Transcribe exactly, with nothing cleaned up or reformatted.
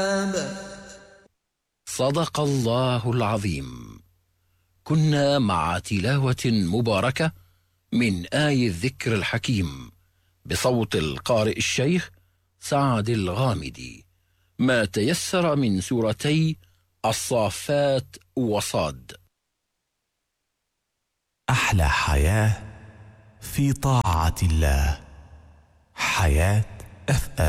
صدق الله العظيم. كنا مع تلاوة مباركة من آي الذكر الحكيم بصوت القارئ الشيخ سعد الغامدي، ما تيسر من سورتي الصافات وصاد. أحلى حياة في طاعة الله، حياة أف